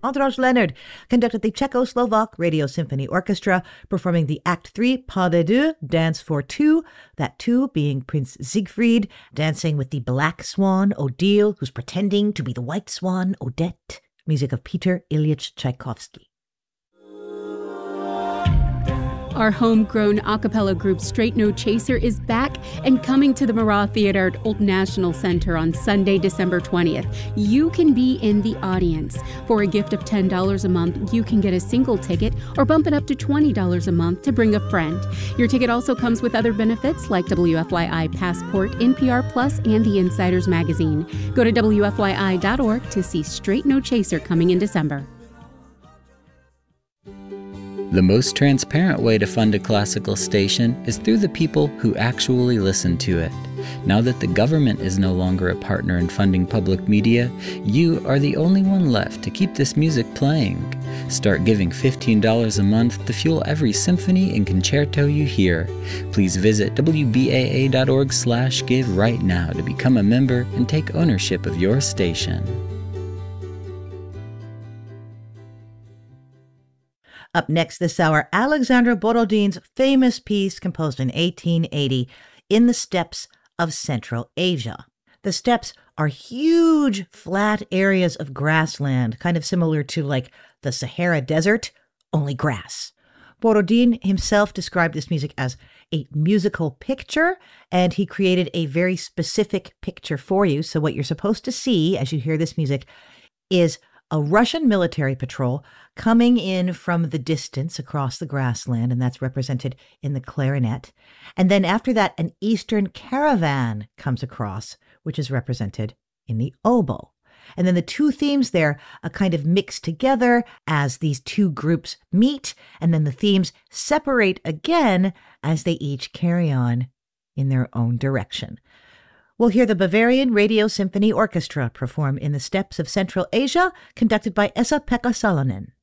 Andras Leonard conducted the Czechoslovak Radio Symphony Orchestra, performing the Act 3 Pas de Deux, Dance for Two, that two being Prince Siegfried, dancing with the black swan, Odile, who's pretending to be the white swan, Odette. Music of Peter Ilyich Tchaikovsky. Our homegrown a cappella group Straight No Chaser is back and coming to the Marat Theater at Old National Center on Sunday, December 20th. You can be in the audience. For a gift of $10 a month, you can get a single ticket or bump it up to $20 a month to bring a friend. Your ticket also comes with other benefits like WFYI Passport, NPR Plus, and the Insiders Magazine. Go to WFYI.org to see Straight No Chaser coming in December. The most transparent way to fund a classical station is through the people who actually listen to it. Now that the government is no longer a partner in funding public media, you are the only one left to keep this music playing. Start giving $15 a month to fuel every symphony and concerto you hear. Please visit WBAA.org/give right now to become a member and take ownership of your station. Up next this hour, Alexandra Borodin's famous piece composed in 1880, In the Steppes of Central Asia. The steppes are huge, flat areas of grassland, kind of similar to like the Sahara Desert, only grass. Borodin himself described this music as a musical picture, and he created a very specific picture for you. So what you're supposed to see as you hear this music is a Russian military patrol coming in from the distance across the grassland, and that's represented in the clarinet. And then after that, an Eastern caravan comes across, which is represented in the oboe. And then the two themes there are kind of mixed together as these two groups meet, and then the themes separate again as they each carry on in their own direction. We'll hear the Bavarian Radio Symphony Orchestra perform In the Steppes of Central Asia, conducted by Esa-Pekka Salonen.